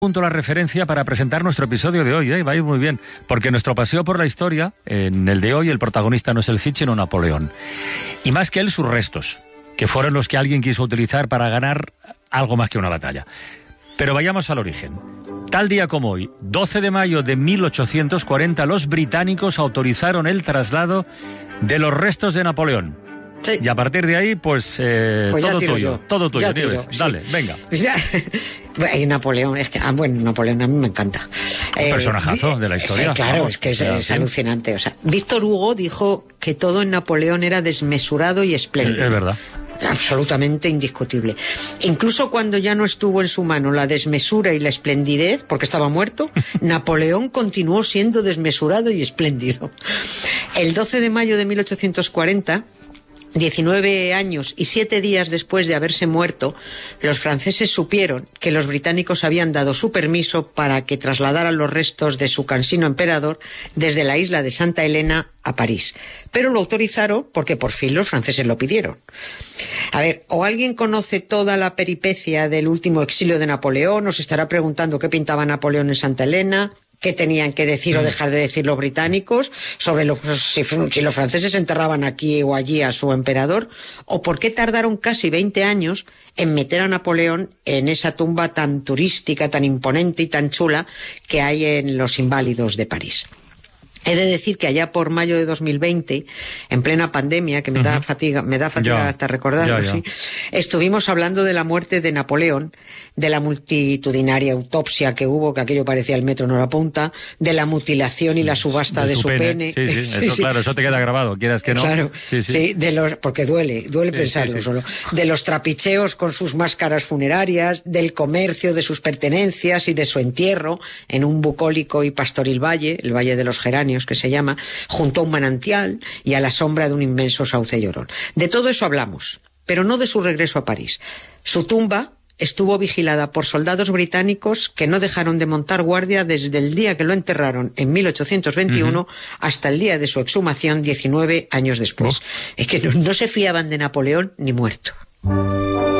punto la referencia para presentar nuestro episodio de hoy, va a ir muy bien, porque nuestro paseo por la historia, en el de hoy, el protagonista no es el Cid, sino Napoleón. Y más que él, sus restos, que fueron los que alguien quiso utilizar para ganar algo más que una batalla. Pero vayamos al origen. Tal día como hoy, 12 de mayo de 1840, los británicos autorizaron el traslado de los restos de Napoleón. Sí. Y a partir de ahí, pues todo tuyo, Nieves. Dale, venga. Y Napoleón, es que, Napoleón a mí me encanta. Un personajazo de la historia. Sí, claro, vamos, es que es alucinante. O sea, Víctor Hugo dijo que todo en Napoleón era desmesurado y espléndido. Es verdad. Absolutamente indiscutible. Incluso cuando ya no estuvo en su mano la desmesura y la esplendidez, porque estaba muerto, Napoleón continuó siendo desmesurado y espléndido. El 12 de mayo de 1840... 19 años y 7 días después de haberse muerto, los franceses supieron que los británicos habían dado su permiso para que trasladaran los restos de su cansino emperador desde la isla de Santa Elena a París. Pero lo autorizaron porque por fin los franceses lo pidieron. A ver, o alguien conoce toda la peripecia del último exilio de Napoleón, o se estará preguntando qué pintaba Napoleón en Santa Elena, qué tenían que decir o dejar de decir los británicos sobre si los franceses enterraban aquí o allí a su emperador, o por qué tardaron casi 20 años en meter a Napoleón en esa tumba tan turística, tan imponente y tan chula que hay en los Inválidos de París. He de decir que allá por mayo de 2020, en plena pandemia, que me da fatiga hasta recordarlo, ¿sí? Estuvimos hablando de la muerte de Napoleón, de la multitudinaria autopsia que hubo, que aquello parecía el metro en hora punta, de la mutilación y la subasta de su pene. Sí, eso, claro, eso te queda grabado, quieras que no. Claro, sí, porque duele pensarlo solo. De los trapicheos con sus máscaras funerarias, del comercio de sus pertenencias y de su entierro en un bucólico y pastoril valle, el Valle de los Geranios, que se llama, junto a un manantial y a la sombra de un inmenso sauce llorón. De todo eso hablamos, pero no de su regreso a París. Su tumba estuvo vigilada por soldados británicos que no dejaron de montar guardia desde el día que lo enterraron en 1821 hasta el día de su exhumación 19 años después. Es que no se fiaban de Napoleón ni muerto.